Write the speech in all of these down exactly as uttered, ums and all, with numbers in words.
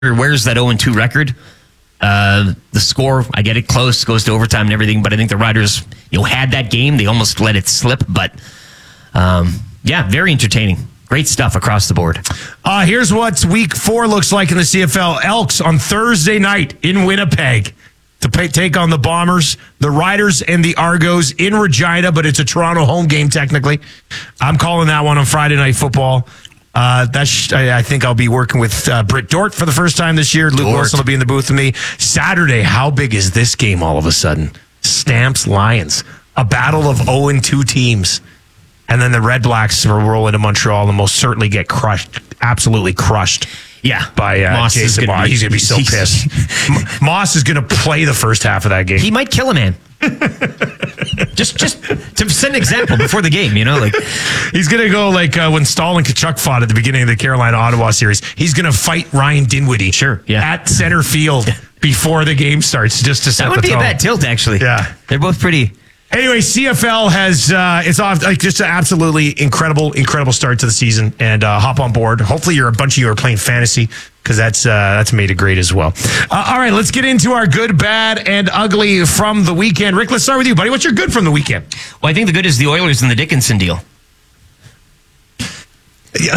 Where's that oh and two record? Uh, the score, I get it close, goes to overtime and everything, but I think the Riders, you know, had that game. They almost let it slip, but um, yeah, very entertaining. Great stuff across the board. Uh, here's what week four looks like in the C F L. Elks on Thursday night in Winnipeg to pay, take on the Bombers, the Riders, and the Argos in Regina, but it's a Toronto home game technically. I'm calling that one on Friday Night Football. Uh, that's, I, I think I'll be working with uh, Britt Dort for the first time this year. Luke Dort. Wilson will be in the booth with me. Saturday, how big is this game all of a sudden? Stamps, Lions. A battle of oh and two teams. And then the Red Blacks will roll into Montreal and most certainly get crushed, absolutely crushed. Yeah. By uh, Moss Jason Moss. He's going to be so pissed. M- Moss is going to play the first half of that game. He might kill a man. just just to set an example before the game, you know, like he's gonna go like uh, when Stahl and Kachuk fought at the beginning of the Carolina Ottawa series. He's gonna fight Ryan Dinwiddie, sure, yeah, at center field before the game starts, just to set that would the be tone. a bad tilt, actually. Yeah, they're both pretty. Anyway, C F L has uh, it's off like just an absolutely incredible, incredible start to the season, and uh, hop on board. Hopefully, you're a bunch of you are playing fantasy because that's uh, that's made it great as well. Uh, all right, let's get into our good, bad, and ugly from the weekend. Rick, let's start with you, buddy. What's your good from the weekend? Well, I think the good is the Oilers and the Dickinson deal. Yeah.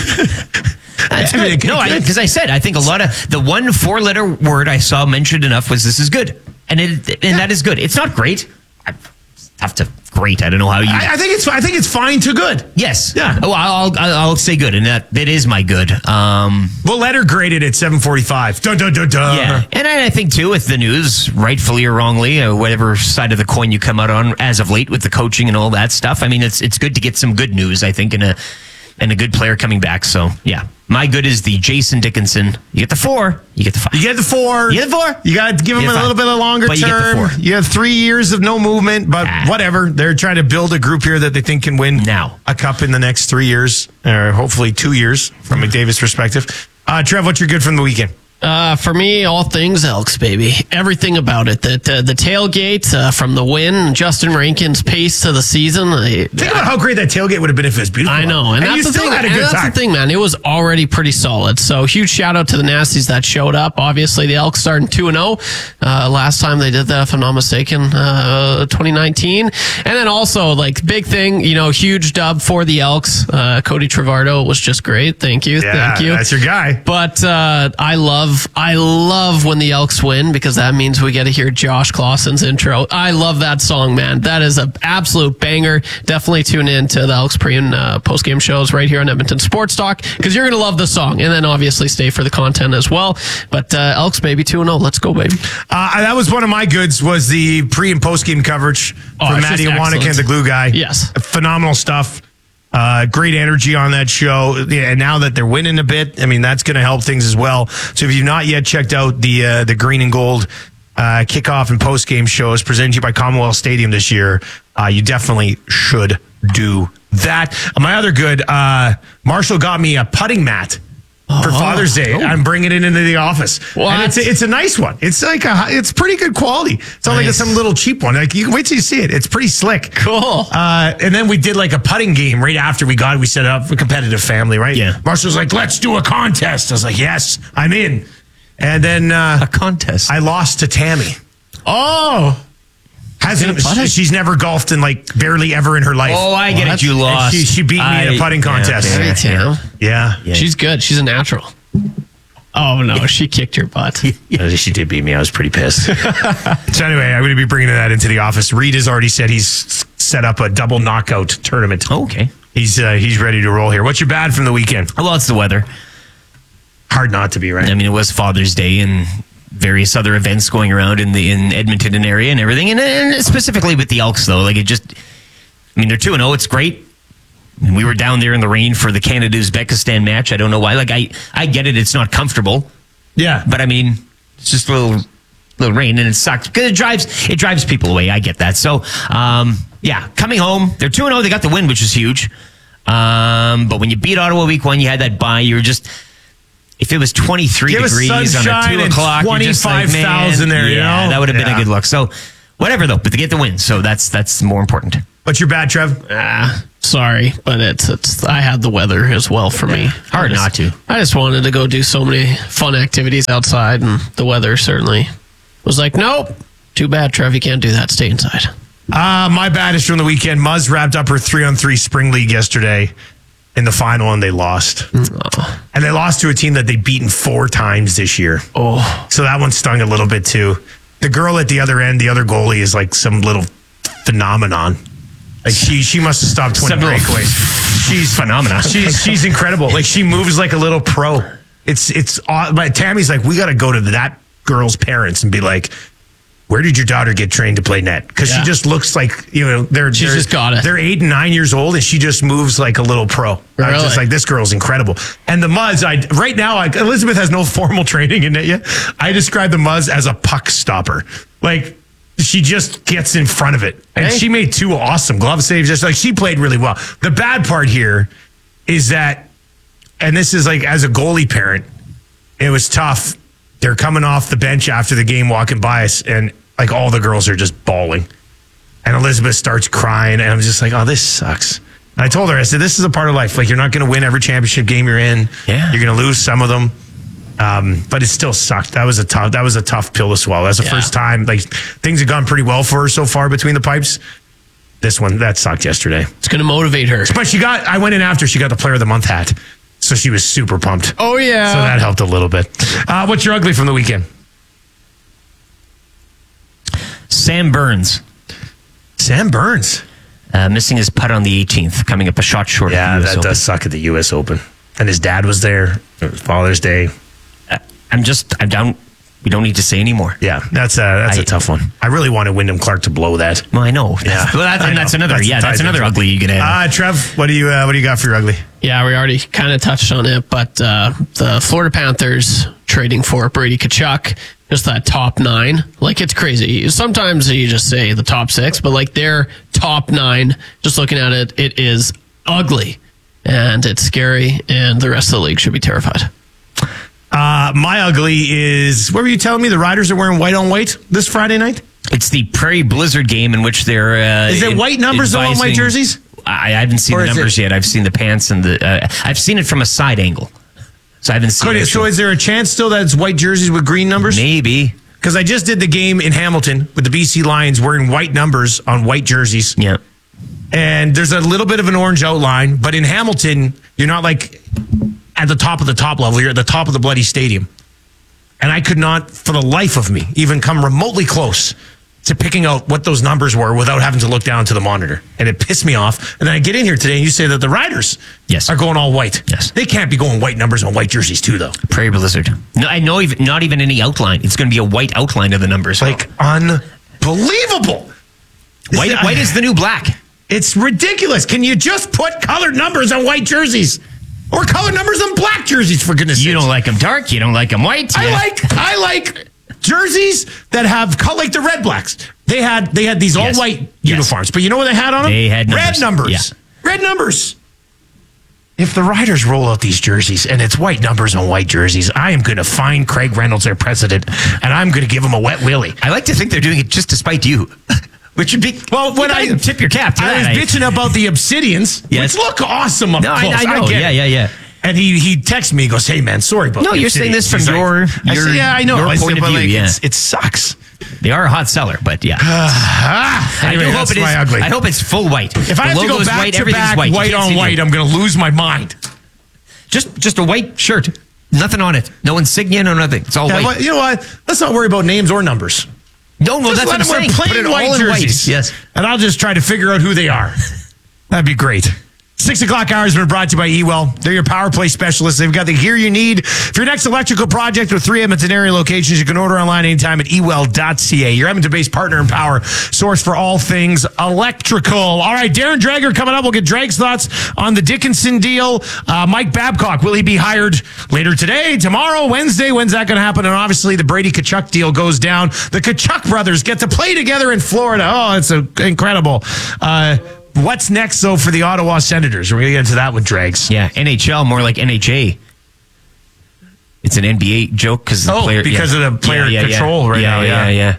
That's good. No, because I, I said I think a lot of the one four-letter word I saw mentioned enough was "this is good," and it and yeah. that is good. It's not great. I, Tough to great. I don't know how you. I, I think it's. I think it's fine to good. Yes. Yeah. Oh, I'll I'll, I'll say good, and that that is my good. Um, well, letter graded at seven forty-five. Dun dun dun dun. Yeah, and I, I think too with the news, rightfully or wrongly, or whatever side of the coin you come out on, as of late with the coaching and all that stuff. I mean, it's it's good to get some good news. I think in a and a good player coming back. So yeah. My good is the Jason Dickinson. You get the four. You get the five. You get the four. You get the four. You got to give him a little bit of longer but term. You, get the four. You have three years of no movement, but ah. whatever. They're trying to build a group here that they think can win now a cup in the next three years, or hopefully two years from McDavid's perspective. Uh, Trev, what's your good from the weekend? Uh, for me, all things Elks, baby. Everything about it. The, the, the tailgate uh, from the win, Justin Rankin's pace to the season. I, Think about how great that tailgate would have been if it was beautiful. I know. And, and that's, you the still thing, had a and good that's time. the thing, man. It was already pretty solid. So huge shout out to the Nasties that showed up. Obviously, the Elks starting two and oh. Uh, last time they did that, if I'm not mistaken, uh, twenty nineteen. And then also, like, big thing, you know, huge dub for the Elks. Uh, Cody Trevardo was just great. Thank you. Yeah, Thank you. That's your guy. But uh, I love, I love love when the Elks win because that means we get to hear Josh Clausen's intro. I love that song, man. That is an absolute banger. Definitely tune in to the Elks pre and uh, post game shows right here on Edmonton Sports Talk because you're going to love the song. And then obviously stay for the content as well. But uh, Elks, baby, two and oh. Let's go, baby. Uh, that was one of my goods was the pre and post game coverage oh, from Matty Iwanek, the glue guy. Yes. Phenomenal stuff. Uh, great energy on that show. Yeah, and now that they're winning a bit, I mean, that's going to help things as well. So if you've not yet checked out the uh, the green and gold uh, kickoff and post game shows presented to you by Commonwealth Stadium this year, uh, you definitely should do that. My other good, uh, Marshall got me a putting mat. For oh, Father's Day, oh. I'm bringing it into the office. What? And it's a, it's a nice one. It's like a it's pretty good quality. It's not nice. Like some little cheap one. Like you can wait till you see it. It's pretty slick. Cool. Uh, and then we did like a putting game right after we got it. We set it up for competitive family, right? Yeah. Marshall's like, let's do a contest. I was like, yes, I'm in. And then uh, a contest. I lost to Tammy. Oh. Hasn't she, she's never golfed in like barely ever in her life. Oh, I get what? it. You lost. She, she beat me I, in a putting contest. Yeah, yeah, yeah. yeah. She's good. She's a natural. Oh, no. She kicked your butt. Yeah. She did beat me. I was pretty pissed. So anyway, I'm going to be bringing that into the office. Reed has already said he's set up a double knockout tournament. Oh, okay. He's uh, he's ready to roll here. What's your bad from the weekend? Well, it's the weather. Hard not to be, right? I mean, it was Father's Day and various other events going around in the in Edmonton and area and everything, and, and specifically with the Elks though, like it just, I mean, they're two and zero. It's great. And we were down there in the rain for the Canada-Uzbekistan match. I don't know why. Like I, I get it. It's not comfortable. Yeah, but I mean, it's just a little, little rain, and it sucks because it drives it drives people away. I get that. So, um, yeah, coming home, they're two and zero. They got the win, which is huge. Um, but when you beat Ottawa week one, you had that bye. You're just. If it was twenty-three Give degrees on a two o'clock, twenty-five thousand like, there, you yeah, know? that would have yeah. been a good look. So, whatever though, but to get the win, so that's that's more important. What's your bad, Trev? Ah, Sorry, but it's it's. I had the weather as well for me. Hard I just, not to. I just wanted to go do so many fun activities outside, and the weather certainly was like, nope. Too bad, Trev. You can't do that. Stay inside. Uh, my baddest from the weekend. Muzz wrapped up her three on three spring league yesterday in the final, and they lost. Oh. And they lost to a team that they've beaten four times this year. oh. So that one stung a little bit too. The girl at the other end, the other goalie, is like some little phenomenon. Like she, she must have stopped twenty Some little breakaways. She's Phenomena. She's she's incredible. Like she moves like a little pro. It's it's. aw- But Tammy's like, we got to go to that girl's parents and be like, where did your daughter get trained to play net? Because Yeah. she just looks like, you know, they're She's they're, just got it. They're eight and nine years old, and she just moves like a little pro. I'm Really? just like, this girl's incredible. And the Muzz, I right now, I, Elizabeth has no formal training in it yet. I describe the Muzz as a puck stopper. Like she just gets in front of it, and Hey. she made two awesome glove saves. Just like she played really well. The bad part here is that, and this is like as a goalie parent, it was tough. They're coming off the bench after the game, walking by us, and like all the girls are just bawling. And Elizabeth starts crying, and I'm just like, oh, this sucks. And I told her, I said, this is a part of life. Like, you're not going to win every championship game you're in. Yeah. You're going to lose some of them. Um, but it still sucked. That was a tough, that was a tough pill to swallow. That's the Yeah. first time, like, things have gone pretty well for her so far between the pipes. This one, that sucked yesterday. It's going to motivate her. But she got, I went in after she got the player of the month hat. So she was super pumped. Oh, yeah. So that helped a little bit. Uh, what's your ugly from the weekend? Sam Burns Sam Burns. uh, missing his putt on the eighteenth, coming up a shot short. Yeah, of the U S that Open. does suck at the U S Open. And his dad was there. It was Father's Day. I'm just. I'm down. We don't need to say anymore. Yeah, that's a that's a I- tough one. I really wanted Wyndham Clark to blow that. Well, I know. Yeah. Well, that's, I and that's know. another. That's- yeah, that's ties another into it. ugly you could add. Uh, Trev, what do you uh, what do you got for your ugly? Yeah, we already kind of touched on it, but uh, the Florida Panthers trading for Brady Tkachuk, just that top nine, like it's crazy. Sometimes you just say the top six, but like their top nine, just looking at it, it is ugly and it's scary, and the rest of the league should be terrified. Uh, my ugly is, what were you telling me? The Riders are wearing white on white this Friday night? It's the Prairie Blizzard game in which they're. Uh, Is it in- white numbers though on white advising- jerseys? I, I haven't seen Or the is numbers it- yet. I've seen the pants and the. Uh, I've seen it from a side angle, so I haven't seen. Could it- it so from- is there a chance still that it's white jerseys with green numbers? maybe. Because I just did the game in Hamilton with the B C Lions wearing white numbers on white jerseys. Yeah. And there's a little bit of an orange outline, but in Hamilton, you're not like at the top of the top level. You're at the top of the bloody stadium. And I could not, for the life of me, even come remotely close to picking out what those numbers were without having to look down to the monitor. And it pissed me off. And then I get in here today and you say that the Riders Yes. are going all white. Yes. They can't be going white numbers on white jerseys too, though. Prairie Blizzard. No, I know. Even, not even any outline. It's going to be a white outline of the numbers. Like, unbelievable. white. Is- White is the new black. It's ridiculous. Can you just put colored numbers on white jerseys? Or colored numbers on black jerseys, for goodness You sakes. don't like them dark. You don't like them white. I Yeah. like I like jerseys that have color, like the Red Blacks. They had they had these all Yes. white Yes. uniforms, but you know what they had on them? They had red numbers. numbers. Yeah. Red numbers. If the Riders roll out these jerseys and it's white numbers on white jerseys, I am going to find Craig Reynolds, their president, and I'm going to give him a wet willy. I like to think they're doing it just to spite you, which would be Well, when you I gotta tip your cap to I was that. bitching about the Obsidians, Yes. which look awesome up No, I, close. I know. get yeah, it. yeah, yeah. And he he texted me. He goes, "Hey man, sorry about No, the you're saying Obsidians." this from He's like- your- I your- said, yeah, I know. your I point said, of but view, like, yeah. it's, it sucks. They are a hot seller, but yeah. Ah, I anyway, do hope that's it is. my ugly. I hope it's full white. If I The have to logo go is back white, to everything's back, white, You white can't on see white, the- I'm going to lose my mind. Just just a white shirt, nothing on it, no insignia, no nothing. It's all Yeah, white. but you know what? Let's not worry about names or numbers. No, no, Just that's let what I'm them wear saying. plain Put it white all in jerseys. white. Yes. And I'll just try to figure out who they are. That'd be great. Six o'clock hour has been brought to you by Ewell. They're your power play specialists. They've got the gear you need for your next electrical project with three Edmonton area locations. You can order online anytime at ewell dot c a. Your Edmonton-based partner in power, source for all things electrical. All right, Darren Drager coming up. We'll get Drake's thoughts on the Dickinson deal. Uh, Mike Babcock, will he be hired later today, tomorrow, Wednesday? When's that going to happen? And obviously the Brady Tkachuk deal goes down. The Tkachuk brothers get to play together in Florida. Oh, it's a, incredible. Uh, What's next, though, for the Ottawa Senators? We're going to get into that with Drags. Yeah, N H L more like N H A. It's an N B A joke because the Oh, player because yeah. of the player Yeah, yeah, control yeah. right yeah, now, Yeah, yeah. yeah,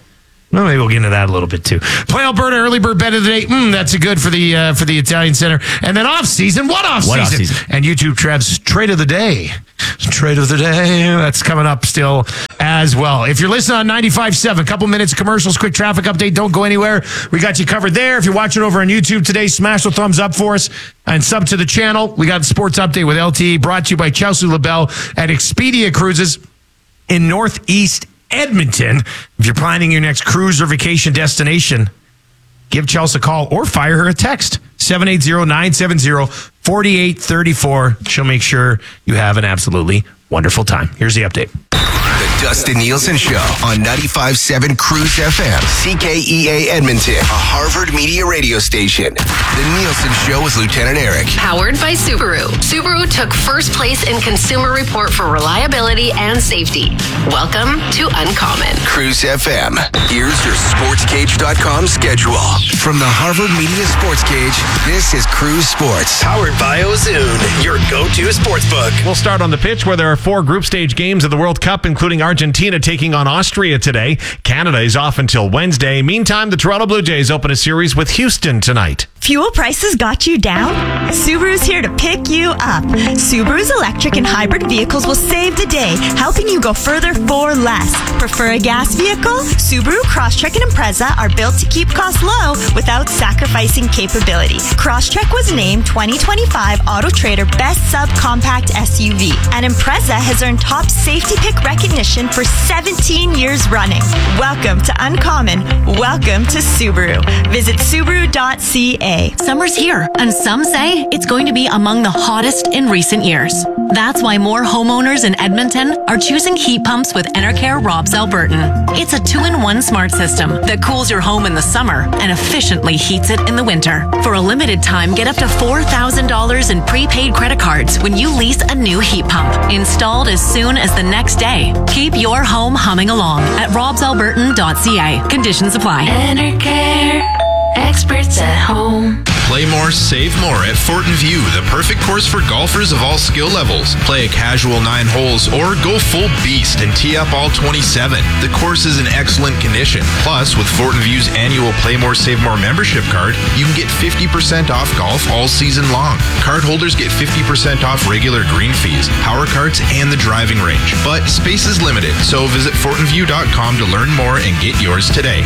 Well, maybe we'll get into that a little bit too. Play Alberta early bird bet of the day. Mm, that's a good for the uh, for the Italian Center. And then off season. What off What season? off-season? And YouTube Trev's trade of the day. Trade of the day. That's coming up still as well. If you're listening on ninety-five point seven, a couple minutes of commercials, quick traffic update. Don't go anywhere. We got you covered there. If you're watching over on YouTube today, smash the thumbs up for us and sub to the channel. We got the sports update with L T E brought to you by Chelsea LaBelle at Expedia Cruises in Northeast Edmonton. If you're planning your next cruise or vacation destination, give Chelsea a call or fire her a text. seven eight zero, nine seven zero, four eight three four. She'll make sure you have an absolutely wonderful time. Here's the update. The Dustin Nielsen Show on ninety-five point seven Cruise F M, C K E A Edmonton, a Harvard Media radio station. The Nielsen Show with Lieutenant Eric. Powered by Subaru. Subaru took first place in Consumer Report for reliability and safety. Welcome to Uncommon. Cruise F M. Here's your sports cage dot com schedule. From the Harvard Media Sports Cage, this is Cruise Sports. Powered by Ozune, your go-to sportsbook. We'll start on the pitch where there are four group stage games of the World Cup, including Argentina taking on Austria today. Canada is off until Wednesday. Meantime, the Toronto Blue Jays open a series with Houston tonight. Fuel prices got you down? Subaru's here to pick you up. Subaru's electric and hybrid vehicles will save the day, helping you go further for less. Prefer a gas vehicle? Subaru, Crosstrek, and Impreza are built to keep costs low without sacrificing capability. Crosstrek was named twenty twenty-five Auto Trader Best Subcompact S U V, and Impreza has earned top safety pick recognition for seventeen years running. Welcome to Uncommon. Welcome to Subaru. Visit Subaru dot C A. Summer's here, and some say it's going to be among the hottest in recent years. That's why more homeowners in Edmonton are choosing heat pumps with Enercare Robs Albertan. It's a two-in-one smart system that cools your home in the summer and efficiently heats it in the winter. For a limited time, get up to four thousand dollars in prepaid credit cards when you lease a new heat pump, installed as soon as the next day. Keep your home humming along at robs albertan dot C A. Conditions apply. Enercare. Experts at home. Play more, save more at Fortin View, the perfect course for golfers of all skill levels. Play a casual nine holes or go full beast and tee up all twenty-seven. The course is in excellent condition. Plus, with Fortin View's annual Play More, Save More membership card, you can get fifty percent off golf all season long. Card holders get fifty percent off regular green fees, power carts, and the driving range. But space is limited, so visit fortin view dot com to learn more and get yours today.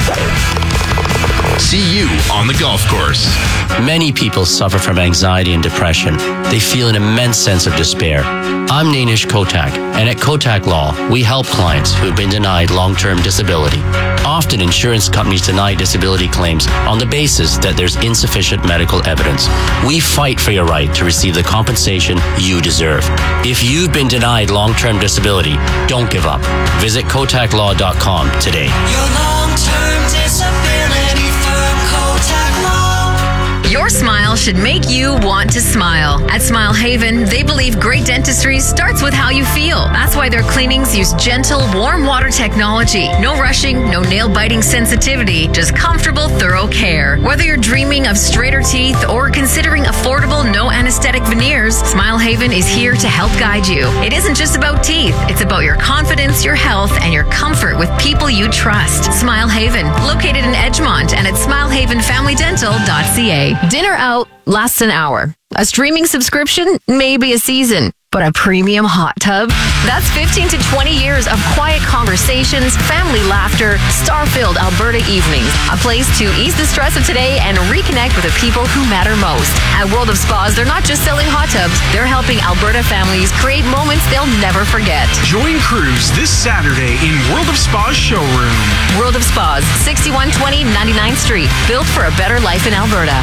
See you on the golf course. Many people suffer from anxiety and depression. They feel an immense sense of despair. I'm Nainish Kotak, and at Kotak Law, we help clients who've been denied long-term disability. Often, insurance companies deny disability claims on the basis that there's insufficient medical evidence. We fight for your right to receive the compensation you deserve. If you've been denied long-term disability, don't give up. Visit kotak law dot com today. Your long-term disability firm, Kotak Law. Your smile should make you want to smile. At Smile Haven, they believe great dentistry starts with how you feel. That's why their cleanings use gentle, warm water technology. No rushing, no nail-biting sensitivity, just comfortable, thorough care. Whether you're dreaming of straighter teeth or considering affordable, no anesthetic veneers, Smile Haven is here to help guide you. It isn't just about teeth. It's about your confidence, your health, and your comfort with people you trust. Smile Haven, located in Edgemont and at smile haven family dental dot C A. Dinner out lasts an hour. A streaming subscription, maybe a season. But a premium hot tub? That's fifteen to twenty years of quiet conversations, family laughter, star-filled Alberta evenings. A place to ease the stress of today and reconnect with the people who matter most. At World of Spas, they're not just selling hot tubs, they're helping Alberta families create moments they'll never forget. Join Cruise this Saturday in World of Spas showroom. World of Spas, sixty-one twenty ninety-ninth Street, built for a better life in Alberta.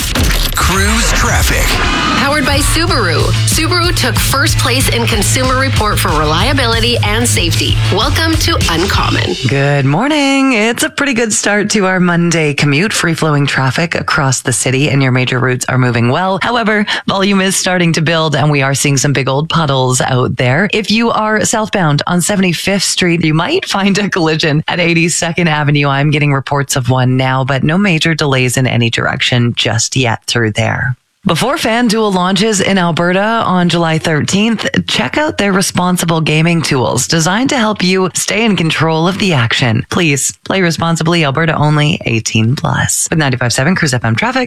Cruise traffic. Powered by Subaru. Subaru took first place in Consumer Report for reliability and safety. Welcome to Uncommon. Good morning. It's a pretty good start to our Monday commute. Free-flowing traffic across the city and your major routes are moving well. However, volume is starting to build and we are seeing some big old puddles out there. If you are southbound on seventy-fifth Street, you might find a collision at eighty-second Avenue. I'm getting reports of one now, but no major delays in any direction just yet through there. Before FanDuel launches in Alberta on July thirteenth, check out their responsible gaming tools designed to help you stay in control of the action. Please play responsibly. Alberta only, eighteen plus. With ninety-five point seven Cruise F M traffic.